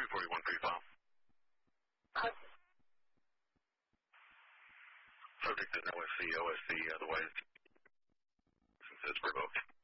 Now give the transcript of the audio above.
241 pre-file. Subject is OSC, otherwise, since it's revoked.